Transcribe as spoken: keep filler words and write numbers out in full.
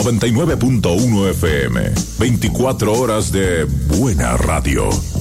noventa y nueve punto uno F M. veinticuatro horas de buena radio.